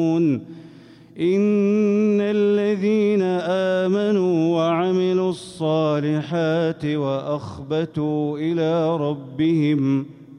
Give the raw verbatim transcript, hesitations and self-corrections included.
إن الذين آمنوا وعملوا الصالحات وأخبتوا إلى ربهم